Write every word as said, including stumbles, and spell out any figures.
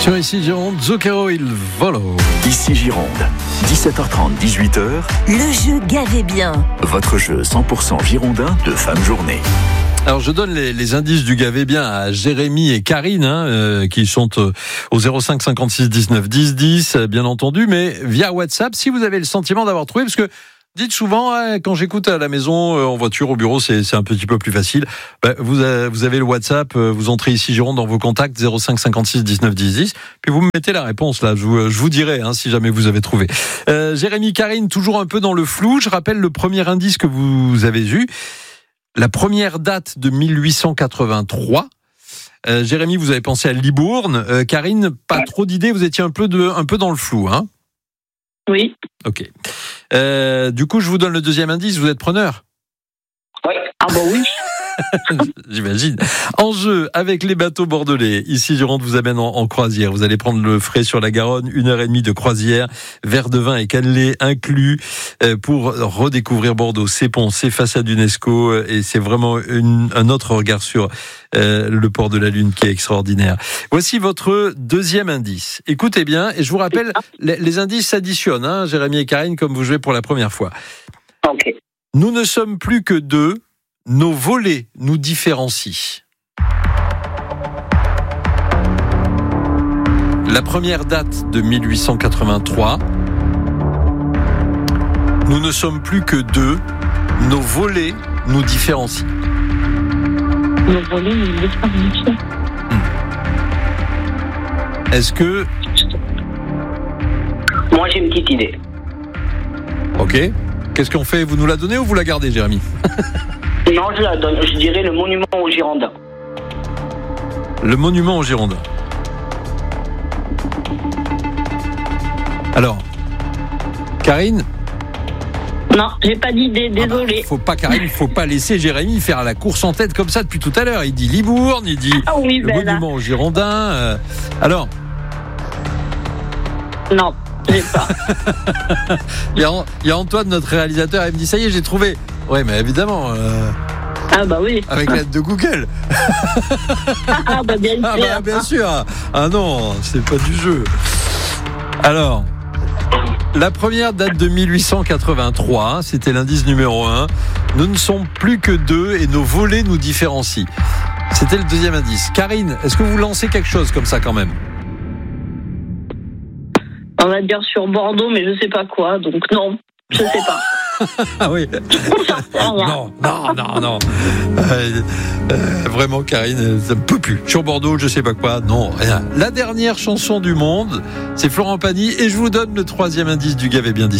Sur Ici Gironde, Zucchero il volo. Ici Gironde, dix-sept heures trente, dix-huit heures. Le jeu Gavez bien. Votre jeu cent pour cent girondin de fin de journée. Alors je donne les, les indices du Gavez bien à Jérémy et Karine hein, euh, qui sont euh, au zéro cinq cinquante-six dix-neuf dix dix euh, bien entendu, mais via WhatsApp si vous avez le sentiment d'avoir trouvé, parce que dites souvent hein, quand j'écoute à la maison, euh, en voiture, au bureau, c'est, c'est un petit peu plus facile. Bah, vous, avez, vous avez le WhatsApp, euh, vous entrez Ici Gironde dans vos contacts zéro cinq cinquante-six dix-neuf dix dix, puis vous me mettez la réponse là. Je vous, je vous dirai hein, si jamais vous avez trouvé. Euh, Jérémy, Karine, toujours un peu dans le flou. Je rappelle le premier indice que vous avez eu. La première date de mille huit cent quatre-vingt-trois. Euh, Jérémy, vous avez pensé à Libourne. Euh, Karine, pas trop d'idées. Vous étiez un peu de, un peu dans le flou, hein ? Oui. Ok. Euh, du coup, je vous donne le deuxième indice. Vous êtes preneur ? Oui. Ah bah oui. J'imagine. En jeu avec les bateaux bordelais. Ici, Gironde vous amène en, en croisière. Vous allez prendre le frais sur la Garonne, une heure et demie de croisière, verre de vin et cannelé inclus euh, pour redécouvrir Bordeaux, ses ponts, ses façades UNESCO. Euh, et c'est vraiment une, un autre regard sur euh, le port de la Lune qui est extraordinaire. Voici votre deuxième indice. Écoutez bien, et je vous rappelle, les, les indices s'additionnent, hein, Jérémy et Karine, comme vous jouez pour la première fois. Ok. Nous ne sommes plus que deux. Nos volets nous différencient. La première date de mille huit cent quatre-vingt-trois. Nous ne sommes plus que deux. Nos volets nous différencient. Nos volets nous différencient. Est-ce que... Moi, j'ai une petite idée. Ok. Qu'est-ce qu'on fait ? Vous nous la donnez ou vous la gardez, Jérémy ? Non, je la donne. Je dirais le monument aux Girondins. Le monument aux Girondins. Alors, Karine ? Non, j'ai pas d'idée, désolé. Ah bah, faut pas, Karine, faut pas laisser Jérémy faire la course en tête comme ça depuis tout à l'heure. Il dit Libourne, il dit ah oui, le ben monument là. aux Girondins. Euh, alors Non, j'ai pas. il, y a, il y a Antoine, notre réalisateur, il me dit ça y est, j'ai trouvé. Ouais, mais évidemment. Euh, Ah bah oui. avec l'aide de Google. Ah bah bien sûr. Ah bah bien sûr. Ah non, c'est pas du jeu. Alors, la première date de mille huit cent quatre-vingt-trois, c'était l'indice numéro un. Nous ne sommes plus que deux et nos volets nous différencient. C'était le deuxième indice. Karine, est-ce que vous lancez quelque chose comme ça quand même ? On va dire sur Bordeaux, mais je sais pas quoi, donc non, je sais pas. Ah oui. Non, non, non, non. Euh, euh, vraiment, Karine, ça ne peut plus. Sur Bordeaux, je sais pas quoi. Non, rien. La dernière chanson du monde, c'est Florent Pagny, et je vous donne le troisième indice du Gavez bien d'ici.